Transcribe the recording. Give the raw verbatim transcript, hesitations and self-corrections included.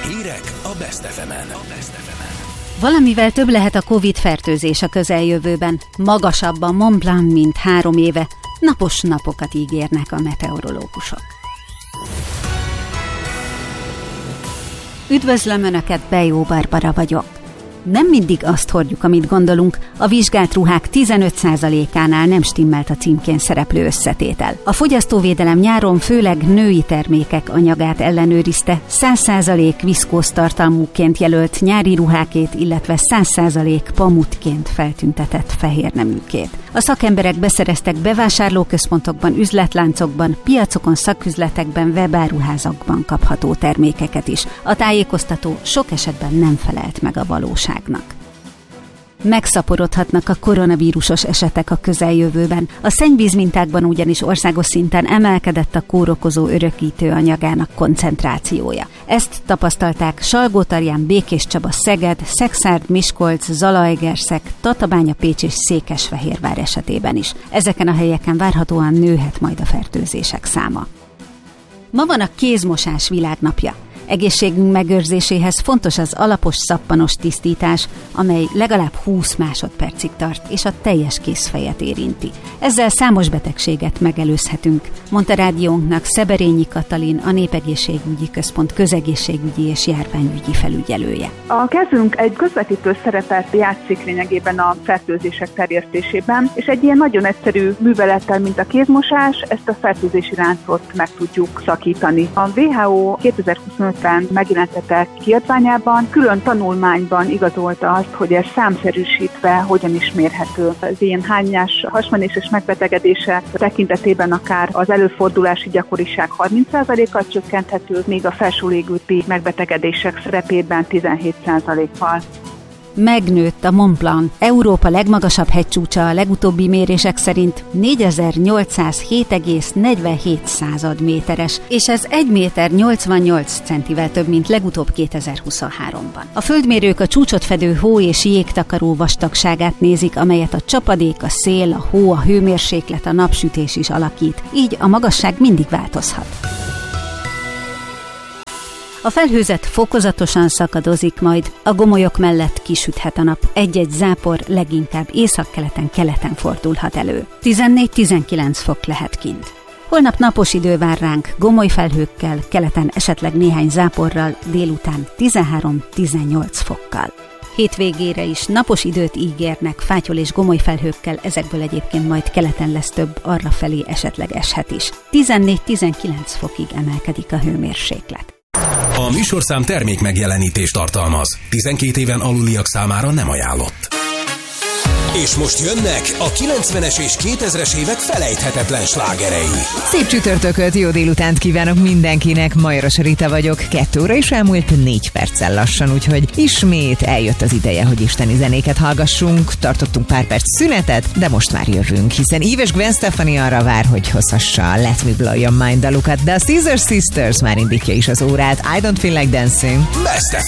Hírek a Best ef emen. Valamivel több lehet a Covid-fertőzés a közeljövőben. Magasabb a Mont Blanc, mint három éve. Napos napokat ígérnek a meteorológusok. Üdvözlöm Önöket, Bejó Barbara vagyok. Nem mindig azt hordjuk, amit gondolunk, a vizsgált ruhák tizenöt százalékánál nem stimmelt a címkén szereplő összetétel. A fogyasztóvédelem nyáron főleg női termékek anyagát ellenőrizte, száz százalék viszkóz tartalmúként jelölt nyári ruhákét, illetve száz százalék pamutként feltüntetett fehérneműkét. A szakemberek beszereztek bevásárlóközpontokban, üzletláncokban, piacokon, szaküzletekben, webáruházakban kapható termékeket is. A tájékoztató sok esetben nem felelt meg a valóságnak. Megszaporodhatnak a koronavírusos esetek a közeljövőben. A szennyvízmintákban ugyanis országos szinten emelkedett a kórokozó örökítő anyagának koncentrációja. Ezt tapasztalták Salgótarján, Békéscsaba, Szeged, Szekszárd, Miskolc, Zalaegerszeg, Tatabánya, Pécs és Székesfehérvár esetében is. Ezeken a helyeken várhatóan nőhet majd a fertőzések száma. Ma van a kézmosás világnapja. Egészségünk megőrzéséhez fontos az alapos szappanos tisztítás, amely legalább húsz másodpercig tart, és a teljes kézfejet érinti. Ezzel számos betegséget megelőzhetünk, mondta rádiónknak Szeberényi Katalin, a Népegészségügyi Központ közegészségügyi és járványügyi felügyelője. A kezünk egy közvetítő szerepet játszik lényegében a fertőzések terjesztésében, és egy ilyen nagyon egyszerű művelettel, mint a kézmosás, ezt a fertőzési láncot meg tudjuk szakítani. A dupla vé há ó kétezer-huszonötben megjelentette kiadványában külön tanulmányban igazolta azt, hogy ez számszerűsítve hogyan is mérhető. Az ilyen hányás hasmenéses megbetegedése tekintetében akár az előfordulási gyakoriság harminc százalékkal csökkenthető, míg a felső légúti megbetegedések szerepében tizenhét százalékkal. Megnőtt a Mont Blanc, Európa legmagasabb hegycsúcsa a legutóbbi mérések szerint négyezer-nyolcszázhét egész negyvenhét méteres, és ez egy méter nyolcvannyolc centivel több, mint legutóbb kétezer-huszonháromban. A földmérők a csúcsot fedő hó és jégtakaró vastagságát nézik, amelyet a csapadék, a szél, a hó, a hőmérséklet, a napsütés is alakít, így a magasság mindig változhat. A felhőzet fokozatosan szakadozik majd, a gomolyok mellett kisüthet a nap, egy-egy zápor leginkább északkeleten, keleten fordulhat elő. tizennégy-tizenkilenc fok lehet kint. Holnap napos idő vár ránk, gomoly felhőkkel, keleten esetleg néhány záporral, délután tizenhárom-tizennyolc fokkal. Hétvégére is napos időt ígérnek, fátyol és gomoly felhőkkel, ezekből egyébként majd keleten lesz több, arrafelé esetleg eshet is. tizennégy-tizenkilenc fokig emelkedik a hőmérséklet. A műsorszám termék megjelenítést tartalmaz. tizenkét éven aluliak számára nem ajánlott. És most jönnek a kilencvenes és kétezres évek felejthetetlen slágerei. Szép csütörtököt, jó délutánt kívánok mindenkinek, Majoros Rita vagyok, kettő óra is elmúlt négy perccel lassan, úgyhogy ismét eljött az ideje, hogy isteni zenéket hallgassunk, tartottunk pár perc szünetet, de most már jövünk, hiszen Eve és Gwen Stefani arra vár, hogy hozhassa a Let Me Blow Your Mind dalukat, de a Scissor Sisters már indítja is az órát, I Don't Feel Like Dancing. Best ef